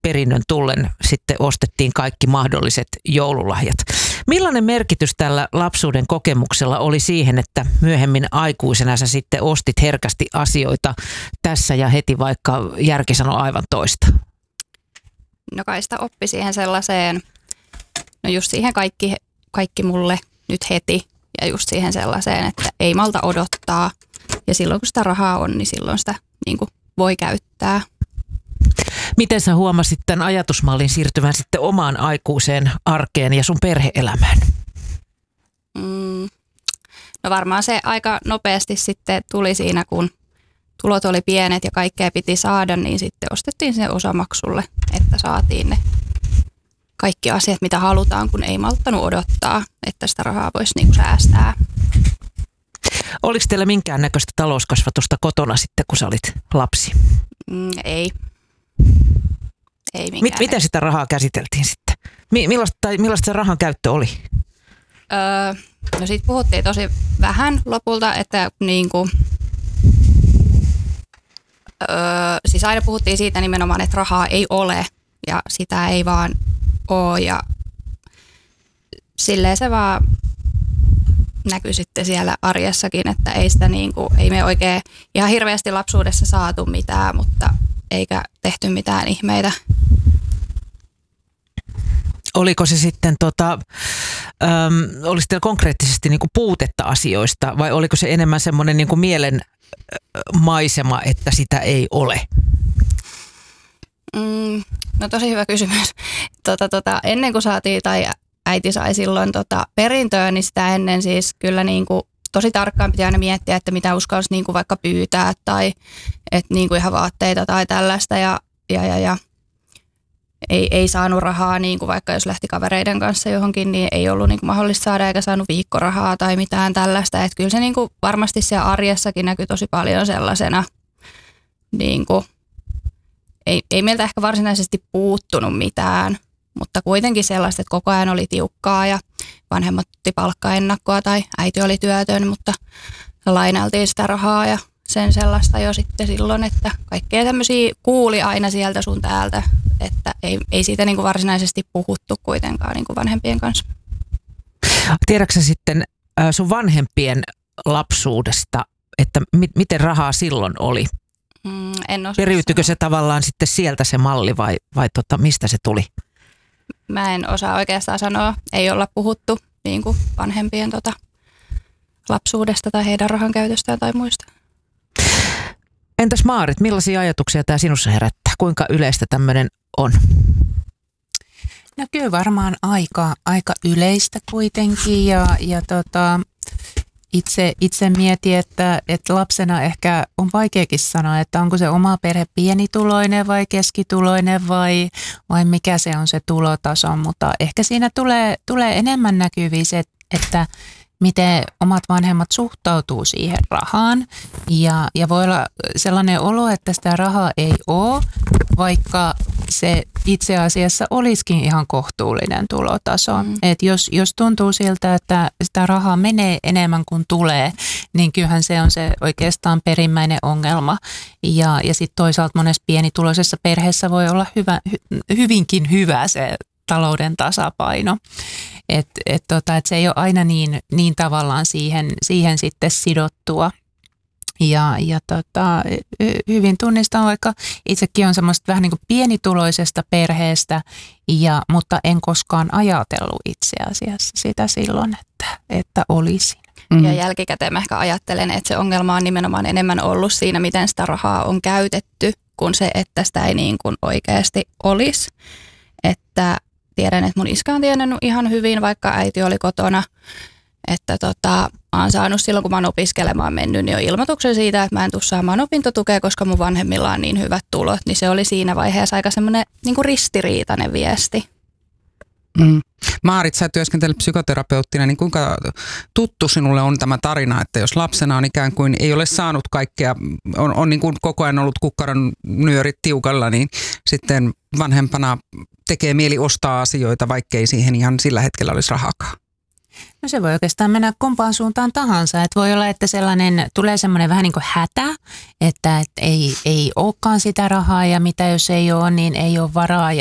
perinnön tullen sitten ostettiin kaikki mahdolliset joululahjat. Millainen merkitys tällä lapsuuden kokemuksella oli siihen, että myöhemmin aikuisena sä sitten ostit herkästi asioita tässä ja heti, vaikka järki sanoi aivan toista? No kai sitä oppi siihen sellaiseen, no just siihen kaikki mulle nyt heti ja just siihen sellaiseen, että ei malta odottaa ja silloin kun sitä rahaa on, niin silloin sitä niin kuin voi käyttää. Miten sä huomasit tämän ajatusmallin siirtyvän sitten omaan aikuiseen arkeen ja sun perhe-elämään? No varmaan se aika nopeasti sitten tuli siinä, kun tulot oli pienet ja kaikkea piti saada, niin sitten ostettiin se osamaksulle, että saatiin ne kaikki asiat, mitä halutaan, kun ei malttanut odottaa, että sitä rahaa voisi niinku säästää. Oliko teillä minkäännäköistä talouskasvatusta kotona sitten, kun sä olit lapsi? Ei. Miten sitä rahaa käsiteltiin sitten? Millaista se rahan käyttö oli? No siitä puhuttiin tosi vähän lopulta, että niinku, siis aina puhuttiin siitä nimenomaan, että rahaa ei ole ja sitä ei vaan ole ja silleen se vaan näkyy sitten siellä arjessakin, että ei sitä niinku, ei me oikein ihan hirveästi lapsuudessa saatu mitään, mutta eikä tehty mitään ihmeitä. Oliko se sitten, oliko teillä konkreettisesti niinku puutetta asioista vai oliko se enemmän semmoinen niinku mielen maisema, että sitä ei ole? No tosi hyvä kysymys. Ennen kuin saatiin tai äiti sai silloin perintöä, niin sitä ennen siis kyllä niinku tosi tarkkaan piti aina miettiä, että mitä uskalsi niinku vaikka pyytää tai että niinku ihan vaatteita tai tällaista ja ei saanut rahaa, niinku vaikka jos lähti kavereiden kanssa johonkin, niin ei ollut niinku mahdollista saada eikä saanut viikkorahaa tai mitään tällaista. Että kyllä se niinku varmasti siellä arjessakin näkyy tosi paljon sellaisena, niinku, ei meiltä ehkä varsinaisesti puuttunut mitään, mutta kuitenkin sellaista, että koko ajan oli tiukkaa ja vanhemmat otti palkkaennakkoa tai äiti oli työtön, mutta lainailtiin sitä rahaa ja sen sellaista jo sitten silloin, että kaikkea tämmöisiä kuuli aina sieltä sun täältä, että ei siitä niin kuin varsinaisesti puhuttu kuitenkaan niin kuin vanhempien kanssa. Tiedätkö sitten sun vanhempien lapsuudesta, että miten rahaa silloin oli? En osaa. Periytyykö se tavallaan sitten sieltä se malli vai mistä se tuli? Mä en osaa oikeastaan sanoa. Ei olla puhuttu niin kuin vanhempien lapsuudesta tai heidän rahan käytöstään tai muista. Entäs Maarit, millaisia ajatuksia tämä sinussa herättää? Kuinka yleistä tämmöinen on? No kyllä varmaan aika yleistä kuitenkin ja itse mietin, että lapsena ehkä on vaikeakin sanoa, että onko se oma perhe pienituloinen vai keskituloinen vai mikä se on se tulotaso, mutta ehkä siinä tulee enemmän näkyviin se, että miten omat vanhemmat suhtautuu siihen rahaan ja voi olla sellainen olo, että sitä rahaa ei ole, vaikka se itse asiassa olisikin ihan kohtuullinen tulotaso. Et jos tuntuu siltä, että sitä rahaa menee enemmän kuin tulee, niin kyllähän se on se oikeastaan perimmäinen ongelma. Ja sitten toisaalta monessa pienituloisessa perheessä voi olla hyvinkin hyvä se talouden tasapaino. Että se ei ole aina niin tavallaan siihen sitten sidottua. Ja hyvin tunnistan, vaikka itsekin on semmoista vähän niin kuin pienituloisesta perheestä, mutta en koskaan ajatellut itse asiassa sitä silloin, että olisin. Ja jälkikäteen mä ehkä ajattelen, että se ongelma on nimenomaan enemmän ollut siinä, miten sitä rahaa on käytetty, kuin se, että sitä ei niin kuin oikeasti olisi. Että tiedän, että mun iskä on tiennyt ihan hyvin, vaikka äiti oli kotona. Että oon saanut silloin, kun mä oon opiskelemaan mennyt, niin on ilmoituksen siitä, että mä en tule saamaan opintotukea, koska mun vanhemmilla on niin hyvät tulot. Niin se oli siinä vaiheessa aika semmoinen niin kuin ristiriitainen viesti. Maarit, sä työskentelet psykoterapeuttina, niin kuinka tuttu sinulle on tämä tarina, että jos lapsena on ikään kuin ei ole saanut kaikkea, on niin kuin koko ajan ollut kukkaron nyörit tiukalla, niin sitten vanhempana tekee mieli ostaa asioita, vaikkei siihen ihan sillä hetkellä olisi rahakaan? No se voi oikeastaan mennä kumpaan suuntaan tahansa. Että voi olla, että tulee semmoinen vähän niin kuin hätä, että ei olekaan sitä rahaa ja mitä jos ei ole, niin ei ole varaa